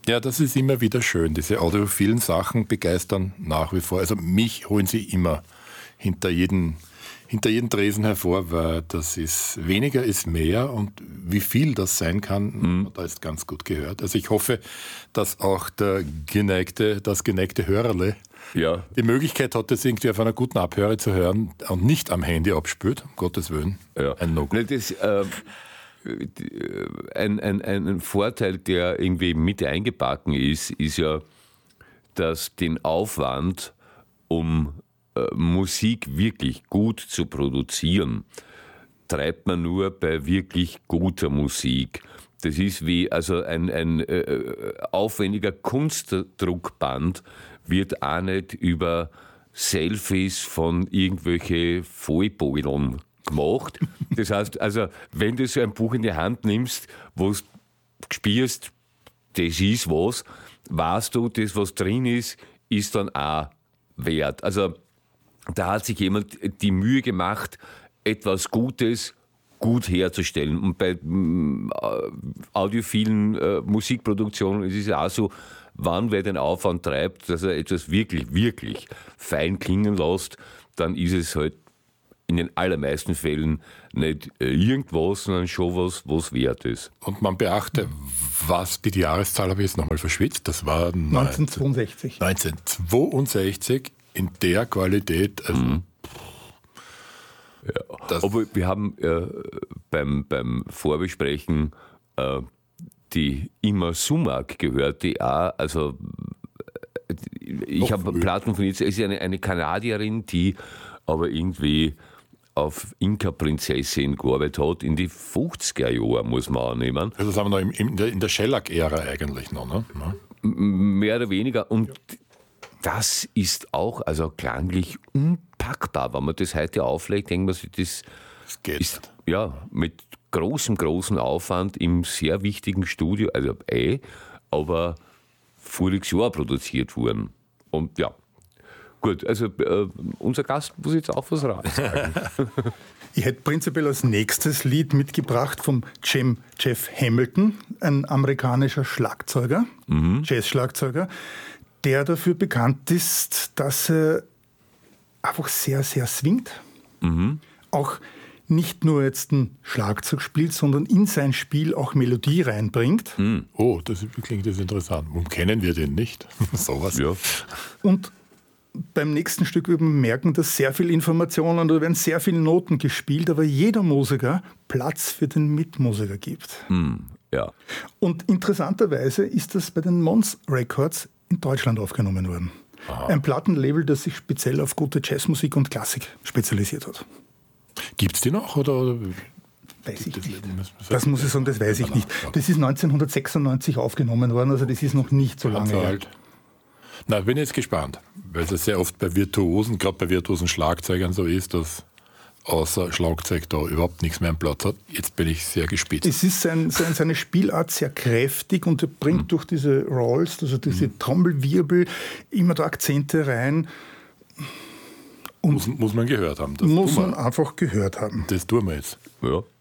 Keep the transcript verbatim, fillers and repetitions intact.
Ja, das ist immer wieder schön. Diese audiophilen Sachen begeistern nach wie vor. Also mich holen sie immer hinter jeden, hinter jeden Tresen hervor, weil das ist, weniger ist mehr und wie viel das sein kann, mhm. da ist ganz gut gehört. Also ich hoffe, dass auch der geneigte, das geneigte Hörerle ja. die Möglichkeit hat, das irgendwie auf einer guten Abhöre zu hören und nicht am Handy abspürt, um Gottes Willen. Ja. Ein No-Go. Das, äh, ein, ein, ein Vorteil, der irgendwie mit eingebacken ist, ist ja, dass den Aufwand, um äh, Musik wirklich gut zu produzieren, treibt man nur bei wirklich guter Musik. Das ist wie also ein, ein äh, aufwendiger Kunstdruckband wird auch nicht über Selfies von irgendwelche Vollbeuteln gemacht. Das heißt, also, wenn du so ein Buch in die Hand nimmst, wo du spürst, das ist was, weißt du, das, was drin ist, ist dann auch wert. Also, da hat sich jemand die Mühe gemacht, etwas Gutes gut herzustellen. Und bei äh, audiophilen äh, Musikproduktionen ist es ja auch so, wann wer den Aufwand treibt, dass er etwas wirklich, wirklich fein klingen lässt, dann ist es halt in den allermeisten Fällen nicht irgendwas, sondern schon was, was wert ist. Und man beachte, was, die Jahreszahl habe ich jetzt nochmal verschwitzt, das war neunzehnhundertzweiundsechzig. neunzehnhundertzweiundsechzig in der Qualität. Also mhm. ja. Aber wir haben äh, beim, beim Vorbesprechen äh, die Ima Sumac gehört, die auch, also ich habe Platten von ihr, sie ist eine, eine Kanadierin, die aber irgendwie auf Inka-Prinzessin gearbeitet hat, in die fünfziger Jahre, muss man annehmen. Also das haben wir noch in der, in der Shellac-Ära eigentlich noch, ne? Ja. Mehr oder weniger. Und das ist auch also klanglich unpackbar. Wenn man das heute auflegt, denkt man sich, das, das geht ist ja mit großem, großem Aufwand im sehr wichtigen Studio, also eh, aber voriges Jahr produziert worden. Und ja, gut, also äh, unser Gast muss jetzt auch was sagen. Ich hätte prinzipiell als nächstes Lied mitgebracht vom Jim, Jeff Hamilton, ein amerikanischer Schlagzeuger, mhm. Jazz-Schlagzeuger, der dafür bekannt ist, dass er einfach sehr, sehr swingt. Mhm. Auch nicht nur jetzt ein Schlagzeug spielt, sondern in sein Spiel auch Melodie reinbringt. Mhm. Oh, das klingt jetzt interessant. Warum kennen wir den nicht? Sowas. Ja. Und beim nächsten Stück wird man merken, dass sehr viele Informationen, da werden sehr viele Noten gespielt, aber jeder Musiker Platz für den Mitmusiker gibt. Mm, ja. Und interessanterweise ist das bei den Mons Records in Deutschland aufgenommen worden. Aha. Ein Plattenlabel, das sich speziell auf gute Jazzmusik und Klassik spezialisiert hat. Gibt es die noch? Oder? Weiß ich nicht. Das muss ich sagen, das weiß ich nicht. Das ist neunzehnhundertsechsundneunzig aufgenommen worden, also das ist noch nicht so lange her. Na, bin jetzt gespannt, weil es sehr oft bei Virtuosen, gerade bei virtuosen Schlagzeugern so ist, dass außer Schlagzeug da überhaupt nichts mehr am Platz hat. Jetzt bin ich sehr gespitzt. Es ist sein, sein, seine Spielart sehr kräftig und er bringt mhm. durch diese Rolls, also diese mhm. Trommelwirbel, immer da Akzente rein. Und muss, muss man gehört haben. Das muss man einfach gehört haben. Das tun wir jetzt. Ja.